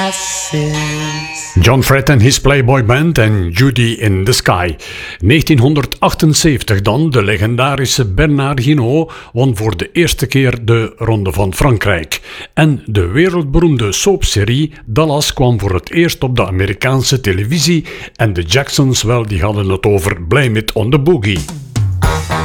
glasses. John Fred en his Playboy Band en Judy in the Sky. 1978 dan, de legendarische Bernard Hinault won voor de eerste keer de Ronde van Frankrijk. En de wereldberoemde soapserie Dallas kwam voor het eerst op de Amerikaanse televisie en de Jacksons, wel, die hadden het over Blame It on the Boogie.